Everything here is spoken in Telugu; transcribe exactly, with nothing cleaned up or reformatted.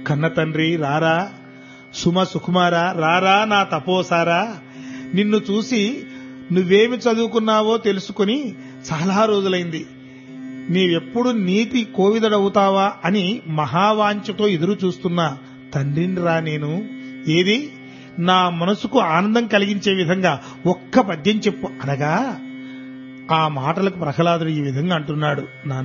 కన్న తండ్రి రారా, సుమ సుకుమారా రారా నా తపోసారా, నిన్ను చూసి నువ్వేమి చదువుకున్నావో తెలుసుకుని చాలా రోజులైంది. నీవెప్పుడు నీతి కోవిదడవుతావా అని మహావాంఛతో ఎదురు చూస్తున్నా తండ్రిని రా నేను. ఏది నా మనసుకు ఆనందం కలిగించే విధంగా ఒక్క పద్యం చెప్పు అనగా ఆ మాటలకు ప్రహ్లాదుడు ఈ విధంగా అంటున్నాడు. నాన్న,